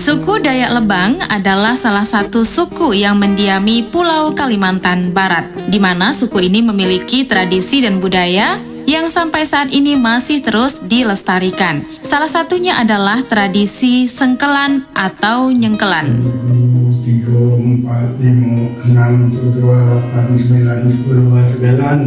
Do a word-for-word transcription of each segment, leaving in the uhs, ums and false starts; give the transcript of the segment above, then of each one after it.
Suku Dayak Lebang adalah salah satu suku yang mendiami Pulau Kalimantan Barat, di mana suku ini memiliki tradisi dan budaya yang sampai saat ini masih terus dilestarikan. Salah satunya adalah tradisi sengkelan atau nyengkelan. tiga, empat, lima, enam, tujuh, delapan, sembilan, sepuluh, sembilan.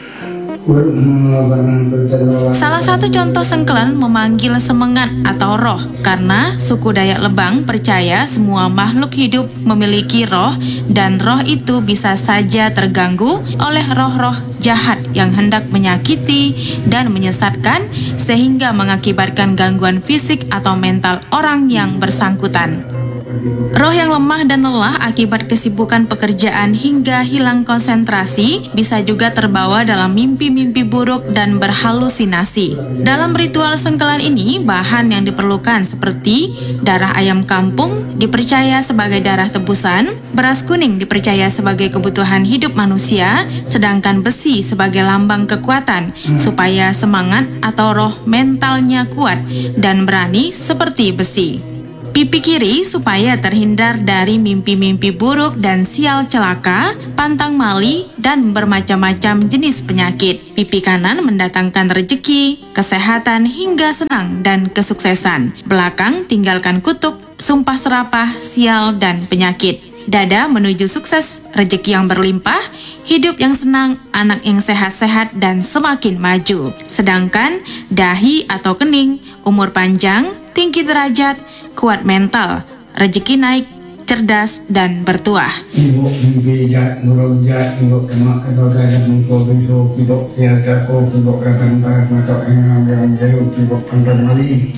Salah satu contoh sengkelan memanggil semengat atau roh, karena suku Dayak Lebang percaya semua makhluk hidup memiliki roh dan roh itu bisa saja terganggu oleh roh-roh jahat yang hendak menyakiti dan menyesatkan sehingga mengakibatkan gangguan fisik atau mental orang yang bersangkutan. Roh yang lemah dan lelah akibat kesibukan pekerjaan hingga hilang konsentrasi bisa juga terbawa dalam mimpi-mimpi buruk dan berhalusinasi. Dalam ritual sengkelan ini, bahan yang diperlukan seperti darah ayam kampung dipercaya sebagai darah tebusan, beras kuning dipercaya sebagai kebutuhan hidup manusia, sedangkan besi sebagai lambang kekuatan supaya semangat atau roh mentalnya kuat dan berani seperti besi. Pipi kiri supaya terhindar dari mimpi-mimpi buruk dan sial celaka, pantang mali, dan bermacam-macam jenis penyakit. Pipi kanan mendatangkan rejeki, kesehatan, hingga senang dan kesuksesan. Belakang tinggalkan kutuk, sumpah serapah, sial, dan penyakit. Dada menuju sukses, rejeki yang berlimpah, hidup yang senang, anak yang sehat-sehat dan semakin maju. Sedangkan dahi atau kening, umur panjang, tinggi derajat, kuat mental, rejeki naik, cerdas dan bertuah. Ibu bijak, nurujak, ibu kemak, atau dari mengkau besok, ibu sial cakok, ibu rakan barat, atau enam yang jauh, ibu pantang mali.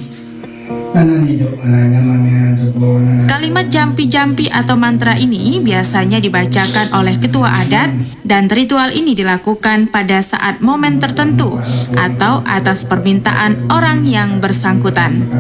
Kalimat jampi-jampi atau mantra ini biasanya dibacakan oleh ketua adat dan ritual ini dilakukan pada saat momen tertentu atau atas permintaan orang yang bersangkutan.